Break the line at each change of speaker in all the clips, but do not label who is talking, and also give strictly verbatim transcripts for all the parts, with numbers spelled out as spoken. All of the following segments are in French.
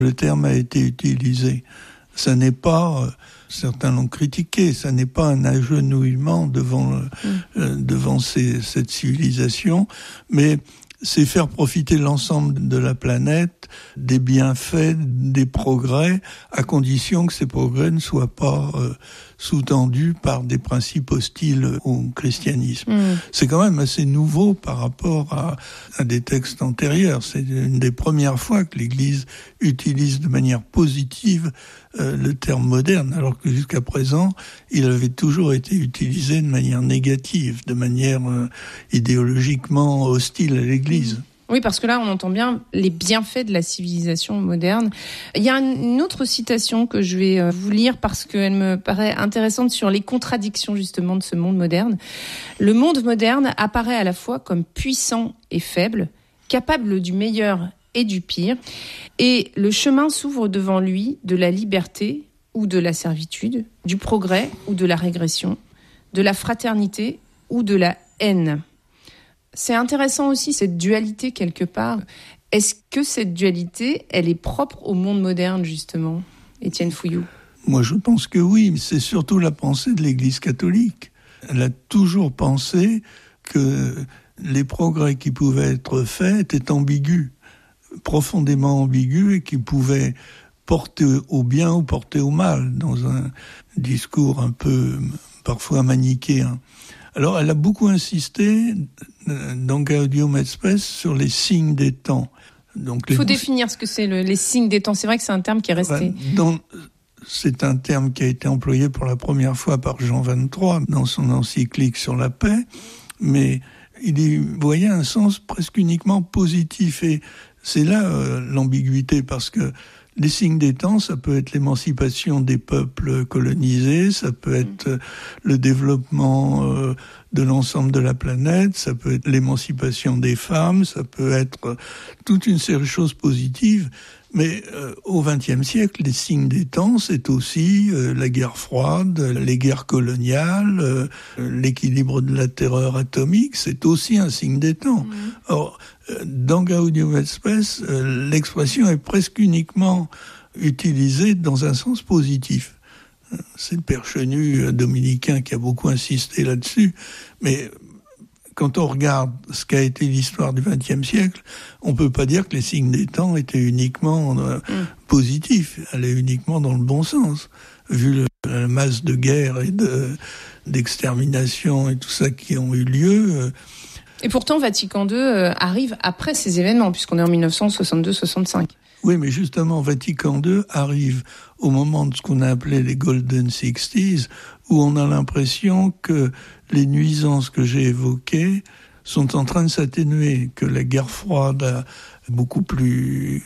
le terme a été utilisé. Ça n'est pas, euh, certains l'ont critiqué, ça n'est pas un agenouillement devant, mmh. euh, devant ces, cette civilisation, mais c'est faire profiter l'ensemble de la planète des bienfaits, des progrès, à condition que ces progrès ne soient pas euh, sous-tendus par des principes hostiles au christianisme. Mmh. C'est quand même assez nouveau par rapport à, à des textes antérieurs. C'est une des premières fois que l'Église utilise de manière positive euh, le terme moderne, alors que jusqu'à présent, il avait toujours été utilisé de manière négative, de manière euh, idéologiquement hostile à l'Église. Mmh.
Oui, parce que là, on entend bien les bienfaits de la civilisation moderne. Il y a une autre citation que je vais vous lire parce qu'elle me paraît intéressante sur les contradictions justement de ce monde moderne. Le monde moderne apparaît à la fois comme puissant et faible, capable du meilleur et du pire, et le chemin s'ouvre devant lui de la liberté ou de la servitude, du progrès ou de la régression, de la fraternité ou de la haine. C'est intéressant aussi, cette dualité quelque part. Est-ce que cette dualité, elle est propre au monde moderne, justement, Étienne Fouilloux ?
Moi, je pense que oui, mais c'est surtout la pensée de l'Église catholique. Elle a toujours pensé que les progrès qui pouvaient être faits étaient ambigus, profondément ambigus, et qui pouvaient porter au bien ou porter au mal, dans un discours un peu, parfois manichéen. Alors, elle a beaucoup insisté dans Gaudium et Spes sur les signes des temps. Donc,
il faut
les...
définir ce que c'est le, les signes des temps. C'est vrai que c'est un terme qui est resté.
Dans, c'est un terme qui a été employé pour la première fois par Jean vingt-trois dans son encyclique sur la paix, mais il y voyait un sens presque uniquement positif. Et c'est là euh, l'ambiguïté, parce que les signes des temps, ça peut être l'émancipation des peuples colonisés, ça peut être mmh. le développement euh, de l'ensemble de la planète, ça peut être l'émancipation des femmes, ça peut être toute une série de choses positives. Mais euh, au vingtième siècle, les signes des temps, c'est aussi euh, la guerre froide, les guerres coloniales, euh, l'équilibre de la terreur atomique, c'est aussi un signe des temps. Mmh. Or, euh, dans Gaudium et Spes, euh, l'expression est presque uniquement utilisée dans un sens positif. C'est le père Chenu dominicain qui a beaucoup insisté là-dessus, mais quand on regarde ce qu'a été l'histoire du vingtième siècle, on ne peut pas dire que les signes des temps étaient uniquement euh, mmh. positifs, allaient uniquement dans le bon sens, vu le, la masse de guerres et de, d'extermination et tout ça qui ont eu lieu. Euh.
Et pourtant, Vatican deux euh, arrive après ces événements, puisqu'on est en dix-neuf cent soixante-deux soixante-cinq.
Oui, mais justement, Vatican deux arrive au moment de ce qu'on a appelé les Golden Sixties, où on a l'impression que les nuisances que j'ai évoquées sont en train de s'atténuer, que la guerre froide est beaucoup plus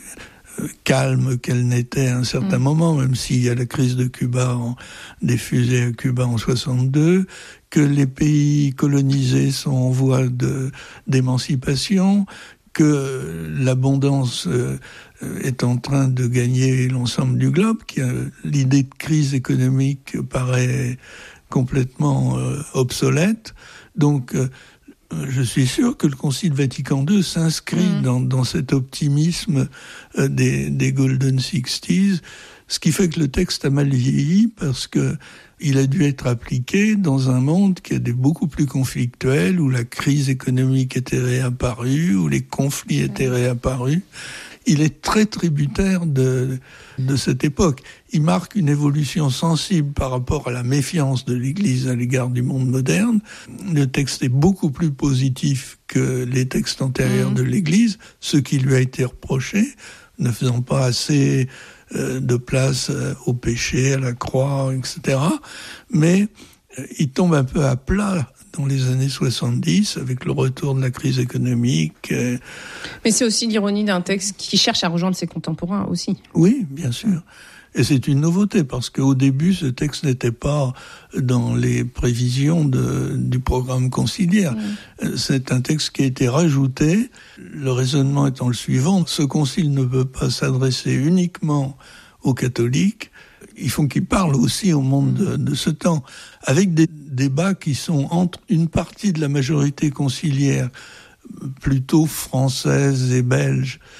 calme qu'elle n'était à un certain mmh. moment, même s'il y a la crise de Cuba, en, des fusées à Cuba en soixante-deux, que les pays colonisés sont en voie de, d'émancipation, que l'abondance euh, est en train de gagner l'ensemble du globe, que euh, l'idée de crise économique paraît complètement euh, obsolète. Donc, euh, je suis sûr que le Concile Vatican deux s'inscrit mmh. dans, dans cet optimisme euh, des, des Golden Sixties, ce qui fait que le texte a mal vieilli, parce que il a dû être appliqué dans un monde qui est beaucoup plus conflictuel, où la crise économique était réapparue, où les conflits étaient réapparus. Il est très tributaire de, de cette époque. Il marque une évolution sensible par rapport à la méfiance de l'Église à l'égard du monde moderne. Le texte est beaucoup plus positif que les textes antérieurs mmh. de l'Église, ce qui lui a été reproché, ne faisant pas assez euh, de place euh, au péché, à la croix, et cetera. Mais euh, il tombe un peu à plat dans les années soixante-dix, avec le retour de la crise économique. Euh...
Mais c'est aussi l'ironie d'un texte qui cherche à rejoindre ses contemporains aussi.
Oui, bien sûr. Et c'est une nouveauté, parce qu'au début, ce texte n'était pas dans les prévisions de, du programme conciliaire. Mmh. C'est un texte qui a été rajouté, le raisonnement étant le suivant: ce concile ne peut pas s'adresser uniquement aux catholiques, il faut qu'il parle aussi au monde de, de ce temps, avec des débats qui sont entre une partie de la majorité conciliaire, plutôt française et belge,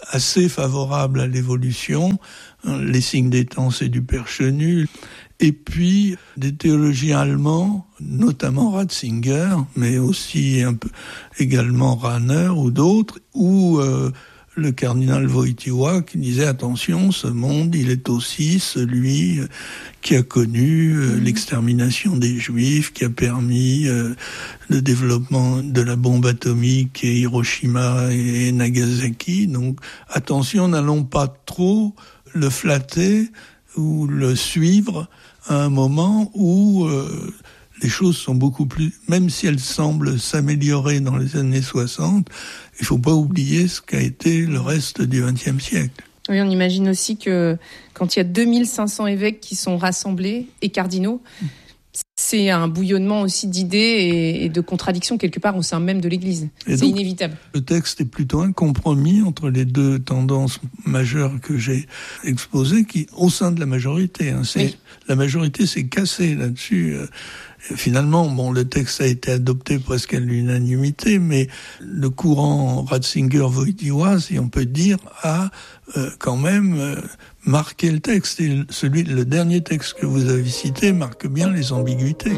assez favorables à l'évolution. Les signes des temps, c'est du Père Chenu. Et puis, des théologiens allemands, notamment Ratzinger, mais aussi un peu, également Rahner ou d'autres, ou euh, le cardinal Wojtyła qui disait « Attention, ce monde, il est aussi celui qui a connu euh, mmh. l'extermination des Juifs, qui a permis euh, le développement de la bombe atomique à Hiroshima et Nagasaki. Donc, attention, n'allons pas trop le flatter ou le suivre à un moment où euh, les choses sont beaucoup plus... Même si elles semblent s'améliorer dans les années soixante, il ne faut pas oublier ce qu'a été le reste du vingtième siècle.
Oui, on imagine aussi que quand il y a deux mille cinq cents évêques qui sont rassemblés et cardinaux, c'est un bouillonnement aussi d'idées et de contradictions quelque part au sein même de l'Église. Et c'est donc, inévitable.
Le texte est plutôt un compromis entre les deux tendances majeures que j'ai exposées, qui, au sein de la majorité, hein, c'est, oui. la majorité s'est cassée là-dessus. Finalement, bon, le texte a été adopté presque à l'unanimité, mais le courant Ratzinger-Wojtyła, si on peut dire, a euh, quand même euh, marqué le texte. Et celui, le dernier texte que vous avez cité marque bien les ambiguïtés.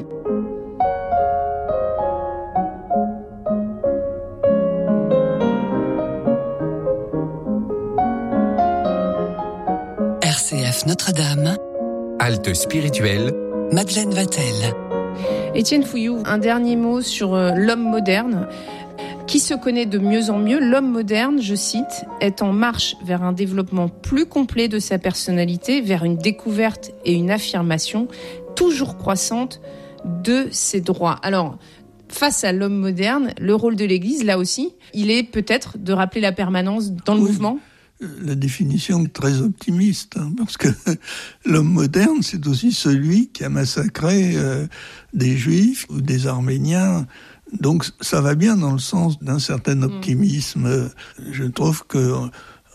R C F Notre-Dame.
Halte spirituelle.
Madeleine Vatel.
Étienne Fouilloux, un dernier mot sur euh, l'homme moderne. Qui se connaît de mieux en mieux, l'homme moderne, je cite, est en marche vers un développement plus complet de sa personnalité, vers une découverte et une affirmation toujours croissante de ses droits. Alors, face à l'homme moderne, le rôle de l'Église, là aussi, il est peut-être de rappeler la permanence dans le oui. mouvement.
La définition est très optimiste, hein, parce que l'homme moderne, c'est aussi celui qui a massacré euh, des Juifs ou des Arméniens. Donc ça va bien dans le sens d'un certain optimisme. Mmh. Je trouve que euh,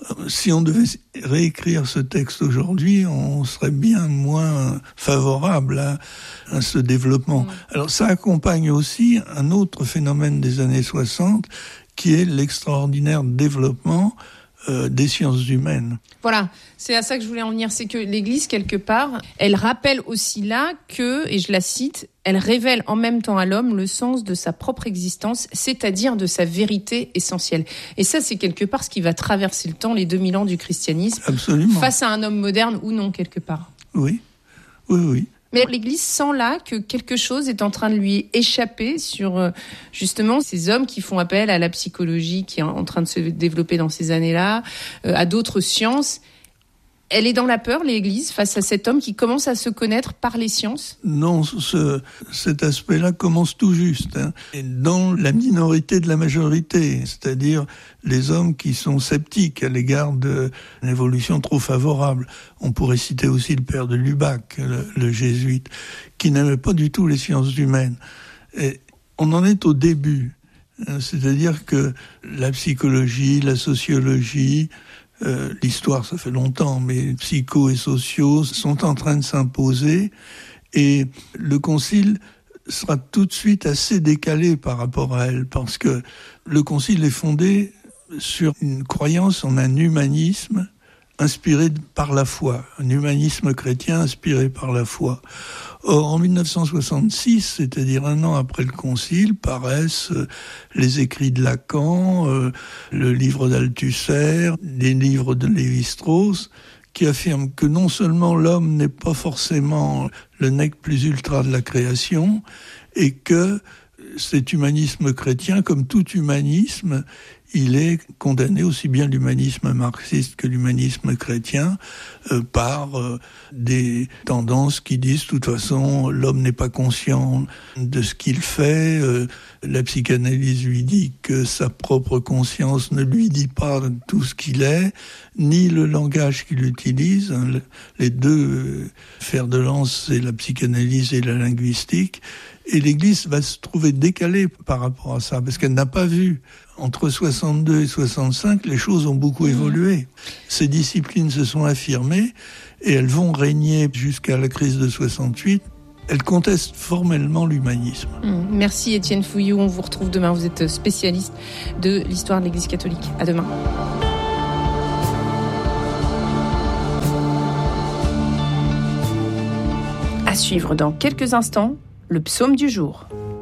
si on devait réécrire ce texte aujourd'hui, on serait bien moins favorable à, à ce développement. Mmh. Alors ça accompagne aussi un autre phénomène des années soixante, qui est l'extraordinaire développement Euh, des sciences humaines.
Voilà, c'est à ça que je voulais en venir, c'est que l'Église, quelque part, elle rappelle aussi là que, et je la cite, elle révèle en même temps à l'homme le sens de sa propre existence, c'est-à-dire de sa vérité essentielle. Et ça, c'est quelque part ce qui va traverser le temps, les deux mille ans du christianisme.
Absolument.
Face à un homme moderne ou non, quelque part.
Oui, oui, oui.
Mais l'Église sent là que quelque chose est en train de lui échapper sur justement ces hommes qui font appel à la psychologie qui est en train de se développer dans ces années-là, à d'autres sciences. Elle est dans la peur, l'Église, face à cet homme qui commence à se connaître par les sciences ?
Non, ce, cet aspect-là commence tout juste, hein, dans la minorité de la majorité, c'est-à-dire les hommes qui sont sceptiques à l'égard d'une évolution trop favorable. On pourrait citer aussi le père de Lubac, le, le jésuite, qui n'aimait pas du tout les sciences humaines. Et on en est au début, hein, c'est-à-dire que la psychologie, la sociologie, Euh, l'histoire, ça fait longtemps, mais psycho et sociaux sont en train de s'imposer et le concile sera tout de suite assez décalé par rapport à elle parce que le concile est fondé sur une croyance en un humanisme inspiré par la foi, un humanisme chrétien inspiré par la foi. Or, en dix-neuf cent soixante-six, c'est-à-dire un an après le concile, paraissent euh, les écrits de Lacan, euh, le livre d'Althusser, les livres de Lévi-Strauss, qui affirment que non seulement l'homme n'est pas forcément le nec plus ultra de la création, et que cet humanisme chrétien, comme tout humanisme, il est condamné, aussi bien l'humanisme marxiste que l'humanisme chrétien, euh, par euh, des tendances qui disent, de toute façon, l'homme n'est pas conscient de ce qu'il fait. Euh, la psychanalyse lui dit que sa propre conscience ne lui dit pas tout ce qu'il est, ni le langage qu'il utilise. Hein, les deux euh, fers de lance, c'est la psychanalyse et la linguistique. Et l'Église va se trouver décalée par rapport à ça, parce qu'elle n'a pas vu. Entre soixante-deux et soixante-cinq, les choses ont beaucoup mmh. évolué. Ces disciplines se sont affirmées et elles vont régner jusqu'à la crise de soixante-huit. Elles contestent formellement l'humanisme.
Mmh. Merci Étienne Fouilloux, on vous retrouve demain. Vous êtes spécialiste de l'histoire de l'Église catholique. À demain. À suivre dans quelques instants, le psaume du jour.